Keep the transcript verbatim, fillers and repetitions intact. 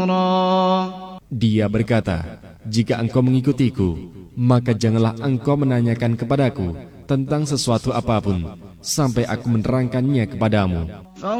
Dia berkata, jika engkau mengikutiku, maka janganlah engkau menanyakan kepadaku tentang sesuatu apapun, sampai aku menerangkannya kepadamu.